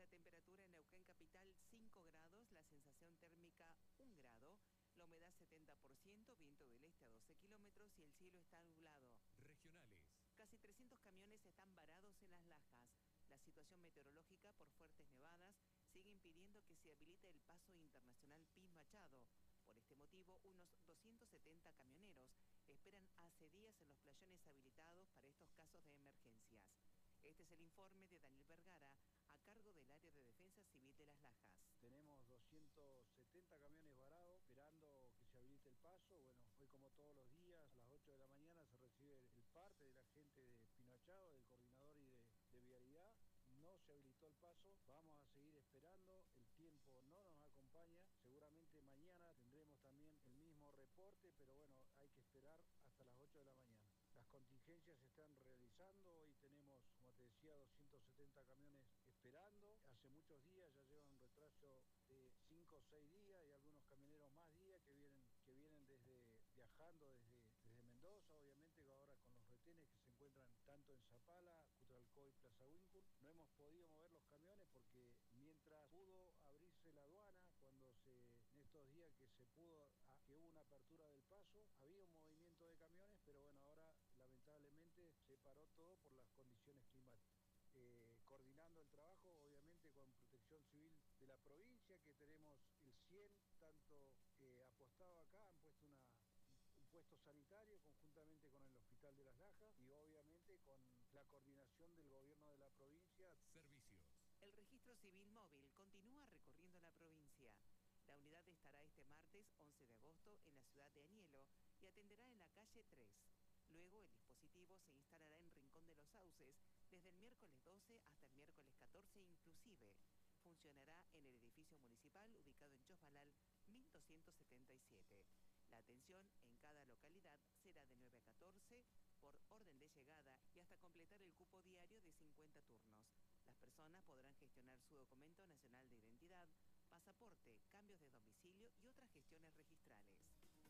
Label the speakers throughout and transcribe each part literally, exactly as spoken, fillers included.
Speaker 1: La temperatura en Neuquén capital cinco grados, la sensación térmica un grado, la humedad setenta por ciento, viento del este a doce kilómetros y el cielo está nublado.
Speaker 2: Regionales.
Speaker 1: Casi trescientos camiones están varados en Las Lajas. La situación meteorológica por fuertes nevadas sigue impidiendo que se habilite el paso internacional Pin Machado. Por este motivo, unos doscientos setenta camioneros esperan hace días en los playones habilitados para estos casos de emergencias. Este es el informe de Daniel Vergara, a cargo del área de defensa civil de Las Lajas.
Speaker 3: Tenemos doscientos setenta camiones varados, esperando que se habilite el paso. Bueno, hoy como todos los días, a las ocho de la mañana se recibe el parte de la gente de Pin Machado, del coordinador y de, de vialidad. No se habilitó el paso, vamos a seguir esperando, el tiempo no nos acompaña, seguramente mañana tendremos también el mismo reporte, pero bueno, hay que esperar hasta las ocho de la mañana. Las contingencias se están realizando, hoy tenemos, como te decía, doscientos setenta camiones esperando, hace muchos días ya llevan un retraso de cinco o seis días y algunos camioneros más días que vienen, que vienen desde, viajando desde, desde Mendoza, obviamente ahora con los retenes que se encuentran tanto en Zapala, Cutralcó y Plaza Wincul. No hemos podido mover los camiones porque mientras pudo abrirse la aduana, cuando se, en estos días que se pudo, que hubo una apertura del paso, había un movimiento de camiones, pero bueno, ahora lamentablemente se paró todo por las condiciones climáticas. Eh, coordinando el trabajo, obviamente con Protección Civil de la provincia, que tenemos el cien, tanto eh, apostado acá, han puesto una, un puesto sanitario conjuntamente con el Hospital de Las Lajas y obviamente con la coordinación del gobierno de la provincia.
Speaker 2: Servicios.
Speaker 1: El registro civil móvil continúa recorriendo la provincia. La unidad estará este martes once de agosto en la ciudad de Añelo y atenderá en la calle tres. Luego el dispositivo se instalará en Rincón de los Sauces desde el miércoles doce hasta el miércoles catorce inclusive. Funcionará en el edificio municipal ubicado en Chosmalal mil doscientos setenta y siete. La atención en cada localidad será de nueve a catorce por orden de llegada y hasta completar el cupo diario de cincuenta turnos. Las personas podrán gestionar su documento nacional de identidad, pasaporte, cambios de domicilio y otras gestiones registrales.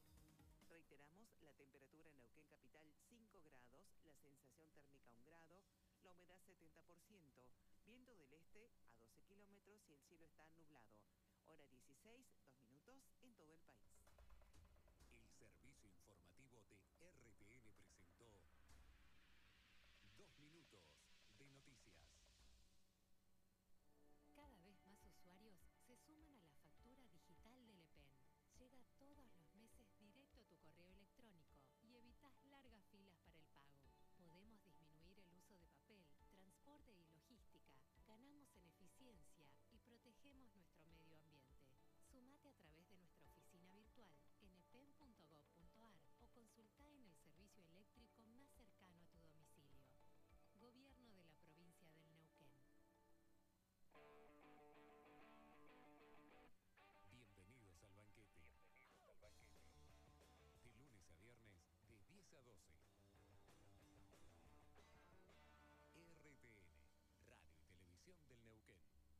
Speaker 1: Reiteramos, la temperatura en Neuquén capital cinco grados, la sensación térmica un grado, la humedad setenta por ciento, viento del este a doce kilómetros y el cielo está nublado. Hora dieciséis, dos minutos en todo el país.
Speaker 2: El servicio informativo de R T N presentó Dos Minutos de Noticias.
Speaker 4: Cada vez más usuarios se suman a la factura digital del E P E N. Llega todos los meses directo a tu correo electrónico y evitas largas filas para el pago. Podemos disminuir el uso de papel, transporte y logística, ganamos en eficiencia y protegemos nuestro medio ambiente. Sumate a través de nuestra oficina virtual en e p e n punto gob punto a r o consulta en el servicio eléctrico más cercano a tu domicilio. Gobierno de la provincia del Neuquén.
Speaker 2: Bienvenidos al banquete. Bienvenidos al banquete. De lunes a viernes, de diez a doce. R T N, Radio y Televisión del Neuquén.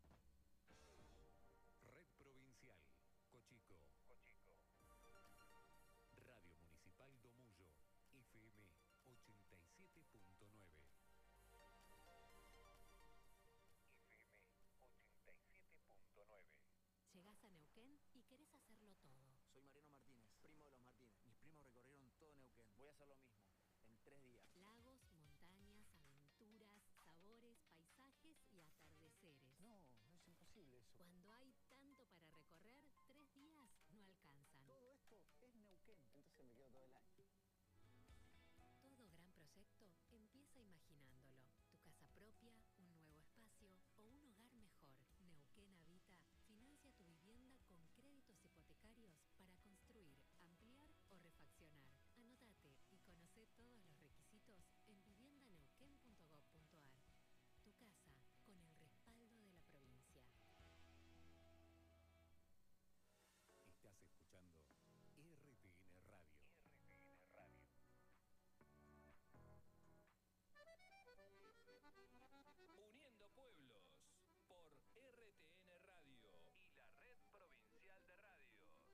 Speaker 2: Red Provincial, Cochico. Cochico. Radio Municipal Domullo, F M ochenta y siete punto nueve. F M ochenta y siete punto nueve.
Speaker 4: Llegás a Neuquén y querés hacerlo todo.
Speaker 5: Soy Mariano Martínez, primo de los Martínez. Mis primos recorrieron todo Neuquén. Voy a hacer lo mismo.